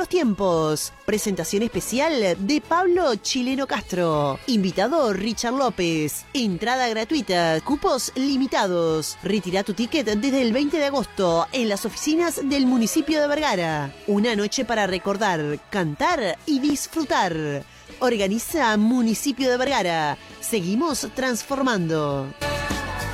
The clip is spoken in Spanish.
los tiempos. Presentación especial de Pablo Chileno Castro. Invitado Richard López. Entrada gratuita. Cupos limitados. Retira tu ticket desde el 20 de agosto en las oficinas del municipio de Vergara. Una noche para recordar, cantar y disfrutar. Organiza Municipio de Vergara. Seguimos transformando.